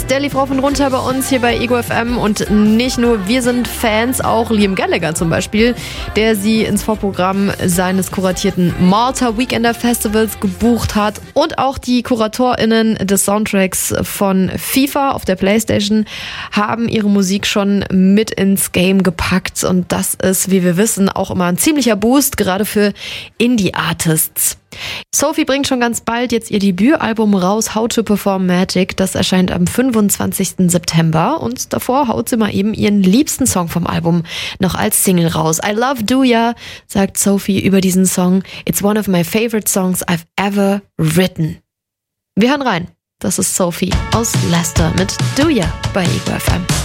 Podcast, der lief rauf und runter bei uns hier bei Ego FM. Und nicht nur wir sind Fans, auch Liam Gallagher zum Beispiel, der sie ins Vorprogramm seines kuratierten Malta Weekender Festivals gebucht hat. Und auch die KuratorInnen des Soundtracks von FIFA auf der Playstation haben ihre Musik schon mit ins Game gepackt. Und das ist, wie wir wissen, auch immer ein ziemlicher Boost, gerade für Indie-Artists. Sophie bringt schon ganz bald jetzt ihr Debütalbum raus, How to Perform Magic. Das erscheint am 25. September und davor haut sie mal eben ihren liebsten Song vom Album noch als Single raus. I Love Dooya, sagt Sophie über diesen Song. It's one of my favorite songs I've ever written. Wir hören rein. Das ist Sophie aus Leicester mit Dooya bei Ego FM.